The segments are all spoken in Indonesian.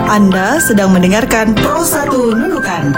Anda sedang mendengarkan Pro 1 Nunukan.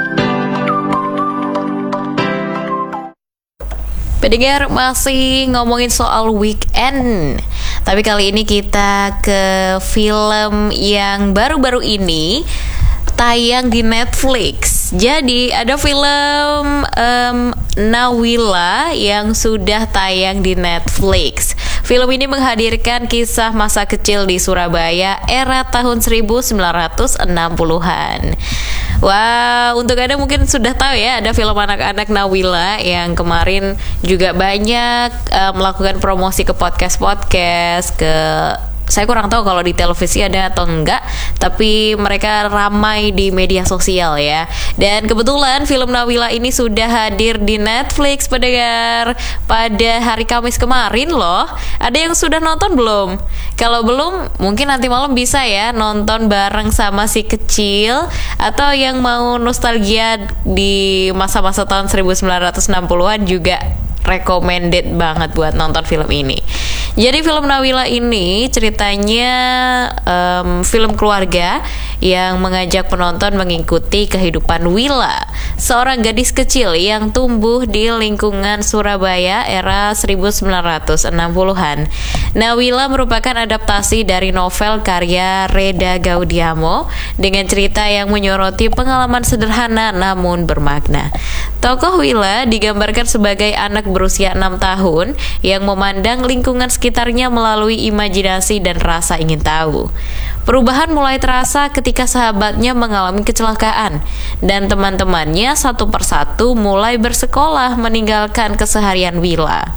Pendengar, masih ngomongin soal weekend. Tapi kali ini kita ke film yang baru-baru ini tayang di Netflix. Jadi ada film Nawila yang sudah tayang di Netflix. Film ini menghadirkan kisah masa kecil di Surabaya era tahun 1960-an. Wah, untuk Anda mungkin sudah tahu ya, ada film anak-anak Nawila yang kemarin juga banyak melakukan promosi ke podcast-podcast, saya kurang tahu kalau di televisi ada atau enggak, tapi mereka ramai di media sosial ya. Dan kebetulan film Nawila ini sudah hadir di Netflix, pendengar, pada hari Kamis kemarin loh. Ada yang sudah nonton belum? Kalau belum, mungkin nanti malam bisa ya nonton bareng sama si kecil, atau yang mau nostalgia di masa-masa tahun 1960-an juga recommended banget buat nonton film ini. Jadi film Nawila ini ceritanya film keluarga yang mengajak penonton mengikuti kehidupan Wila, seorang gadis kecil yang tumbuh di lingkungan Surabaya era 1960-an. Nawila merupakan adaptasi dari novel karya Reda Gaudiamo dengan cerita yang menyoroti pengalaman sederhana namun bermakna. Tokoh Wila digambarkan sebagai anak berusia 6 tahun yang memandang lingkungan sekitarnya melalui imajinasi dan rasa ingin tahu. Perubahan mulai terasa ketika sahabatnya mengalami kecelakaan dan teman-temannya satu persatu mulai bersekolah meninggalkan keseharian Wila.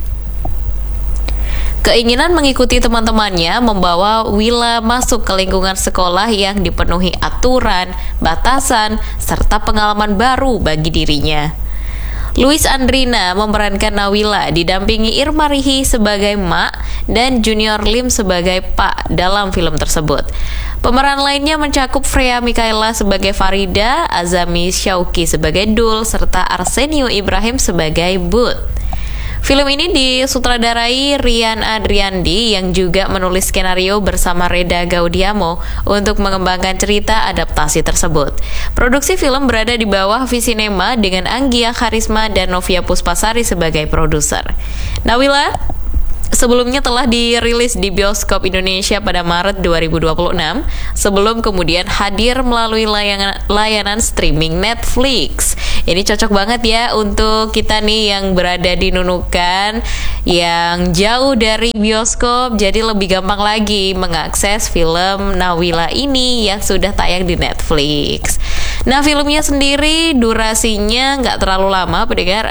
Keinginan mengikuti teman-temannya membawa Wila masuk ke lingkungan sekolah yang dipenuhi aturan, batasan, serta pengalaman baru bagi dirinya. Luis Andrina memerankan Nawila didampingi Irma Rihi sebagai Mak dan Junior Lim sebagai Pak dalam film tersebut. Pemeran lainnya mencakup Freya Mikaela sebagai Farida, Azami Syauki sebagai Dul, serta Arsenio Ibrahim sebagai Bud. Film ini disutradarai Rian Adriandi yang juga menulis skenario bersama Reda Gaudiamo untuk mengembangkan cerita adaptasi tersebut. Produksi film berada di bawah Visinema dengan Anggia Karisma dan Novia Puspasari sebagai produser. Nawila sebelumnya telah dirilis di bioskop Indonesia pada Maret 2026 sebelum kemudian hadir melalui layanan streaming Netflix. Ini cocok banget ya untuk kita nih yang berada di Nunukan, yang jauh dari bioskop, jadi lebih gampang lagi mengakses film Nawila ini yang sudah tayang di Netflix. Nah, filmnya sendiri durasinya nggak terlalu lama, pendengar,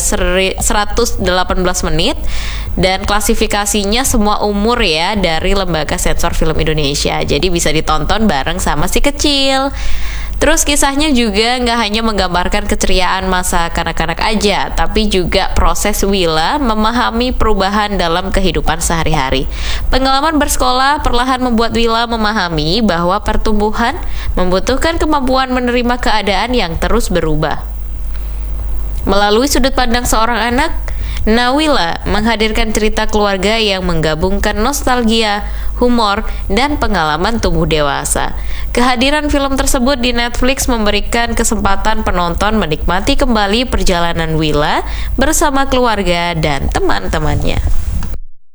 118 menit, dan klasifikasinya semua umur ya dari Lembaga Sensor Film Indonesia. Jadi bisa ditonton bareng sama si kecil. Terus kisahnya juga nggak hanya menggambarkan keceriaan masa kanak-kanak aja, tapi juga proses Wila memahami perubahan dalam kehidupan sehari-hari. Pengalaman bersekolah perlahan membuat Wila memahami bahwa pertumbuhan membutuhkan kemampuan menerima keadaan yang terus berubah. Melalui sudut pandang seorang anak, Nawila menghadirkan cerita keluarga yang menggabungkan nostalgia, humor, dan pengalaman tumbuh dewasa. Kehadiran film tersebut di Netflix memberikan kesempatan penonton menikmati kembali perjalanan Wila bersama keluarga dan teman-temannya.